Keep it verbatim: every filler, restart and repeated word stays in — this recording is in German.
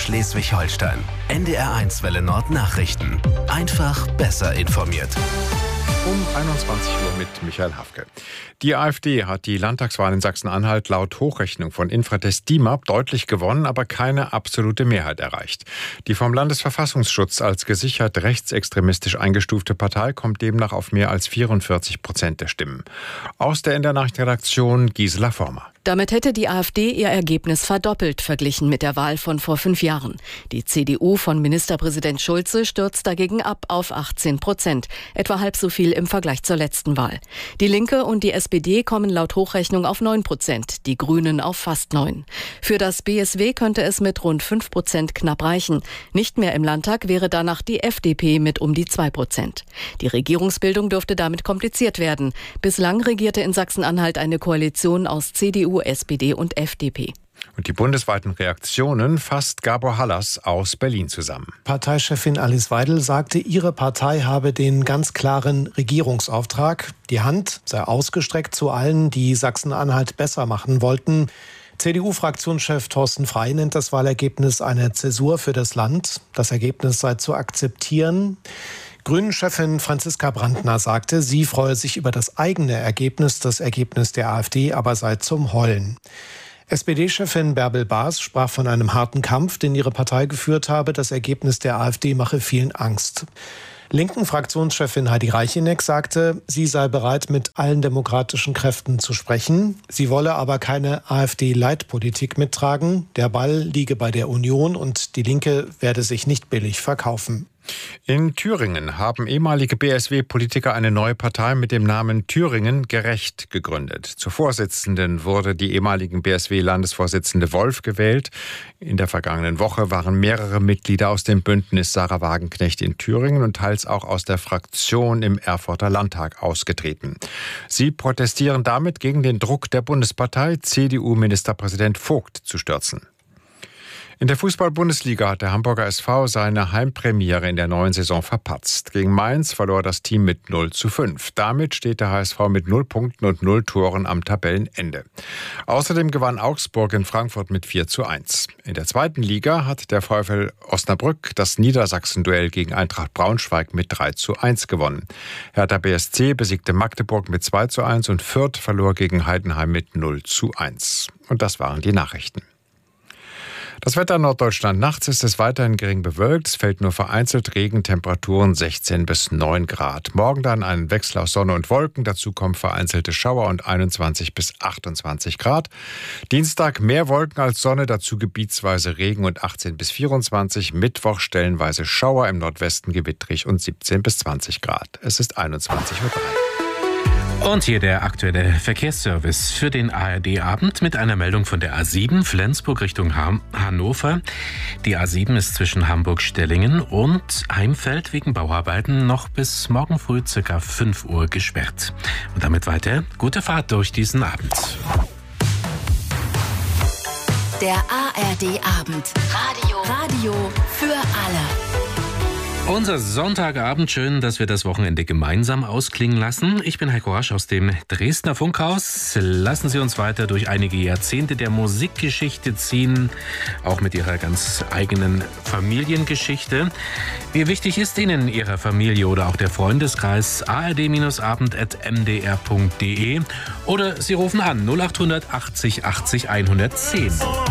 Schleswig-Holstein. N D R eins Welle Nord Nachrichten. Einfach besser informiert. Um einundzwanzig Uhr mit Michael Hafke. Die AfD hat die Landtagswahl in Sachsen-Anhalt laut Hochrechnung von Infratest DIMAP deutlich gewonnen, aber keine absolute Mehrheit erreicht. Die vom Landesverfassungsschutz als gesichert rechtsextremistisch eingestufte Partei kommt demnach auf mehr als vierundvierzig Prozent der Stimmen. Aus der N D R-Nachrichtenredaktion Gisela Former. Damit hätte die AfD ihr Ergebnis verdoppelt verglichen mit der Wahl von vor fünf Jahren. Die C D U von Ministerpräsident Schulze stürzt dagegen ab auf achtzehn Prozent, etwa halb so viel im Vergleich zur letzten Wahl. Die Linke und die S P D kommen laut Hochrechnung auf neun Prozent, die Grünen auf fast neun. Für das B S W könnte es mit rund fünf Prozent knapp reichen. Nicht mehr im Landtag wäre danach die F D P mit um die zwei Prozent. Die Regierungsbildung dürfte damit kompliziert werden. Bislang regierte in Sachsen-Anhalt eine Koalition aus C D U, S P D und F D P. Und die bundesweiten Reaktionen fasst Gabor Hallas aus Berlin zusammen. Parteichefin Alice Weidel sagte, ihre Partei habe den ganz klaren Regierungsauftrag. Die Hand sei ausgestreckt zu allen, die Sachsen-Anhalt besser machen wollten. C D U-Fraktionschef Thorsten Frey nennt das Wahlergebnis eine Zäsur für das Land. Das Ergebnis sei zu akzeptieren. Grünen-Chefin Franziska Brandner sagte, sie freue sich über das eigene Ergebnis, das Ergebnis der AfD aber sei zum Heulen. S P D-Chefin Bärbel Baas sprach von einem harten Kampf, den ihre Partei geführt habe. Das Ergebnis der AfD mache vielen Angst. Linken Fraktionschefin Heidi Reicheneck sagte, sie sei bereit, mit allen demokratischen Kräften zu sprechen. Sie wolle aber keine AfD-Leitpolitik mittragen. Der Ball liege bei der Union und die Linke werde sich nicht billig verkaufen. In Thüringen haben ehemalige B S W-Politiker eine neue Partei mit dem Namen Thüringen gerecht gegründet. Zur Vorsitzenden wurde die ehemaligen B S W-Landesvorsitzende Wolf gewählt. In der vergangenen Woche waren mehrere Mitglieder aus dem Bündnis Sarah Wagenknecht in Thüringen und teils auch aus der Fraktion im Erfurter Landtag ausgetreten. Sie protestieren damit gegen den Druck der Bundespartei, C D U-Ministerpräsident Vogt zu stürzen. In der Fußball-Bundesliga hat der Hamburger S V seine Heimpremiere in der neuen Saison verpatzt. Gegen Mainz verlor das Team mit null zu fünf. Damit steht der H S V mit null Punkten und null Toren am Tabellenende. Außerdem gewann Augsburg in Frankfurt mit vier zu eins. In der zweiten Liga hat der VfL Osnabrück das Niedersachsen-Duell gegen Eintracht Braunschweig mit drei zu eins gewonnen. Hertha B S C besiegte Magdeburg mit zwei zu eins und Fürth verlor gegen Heidenheim mit null zu eins. Und das waren die Nachrichten. Das Wetter in Norddeutschland. Nachts ist es weiterhin gering bewölkt. Es fällt nur vereinzelt Regen, Temperaturen sechzehn bis neun Grad. Morgen dann ein Wechsel aus Sonne und Wolken. Dazu kommen vereinzelte Schauer und einundzwanzig bis achtundzwanzig Grad. Dienstag mehr Wolken als Sonne, dazu gebietsweise Regen und achtzehn bis vierundzwanzig. Mittwoch stellenweise Schauer, im Nordwesten gewittrig und siebzehn bis zwanzig Grad. Es ist einundzwanzig Uhr drei. Und hier der aktuelle Verkehrsservice für den A R D-Abend mit einer Meldung von der A sieben, Flensburg Richtung Han- Hannover. Die A sieben ist zwischen Hamburg-Stellingen und Heimfeld wegen Bauarbeiten noch bis morgen früh ca. fünf Uhr gesperrt. Und damit weiter gute Fahrt durch diesen Abend. Der A R D-Abend. Radio. Radio für alle. Unser Sonntagabend, schön, dass wir das Wochenende gemeinsam ausklingen lassen. Ich bin Heiko Rasch aus dem Dresdner Funkhaus. Lassen Sie uns weiter durch einige Jahrzehnte der Musikgeschichte ziehen, auch mit Ihrer ganz eigenen Familiengeschichte. Wie wichtig ist Ihnen Ihrer Familie oder auch der Freundeskreis? a r d abend at m d r punkt d e oder Sie rufen an null acht achtzig achtzig hundertzehn.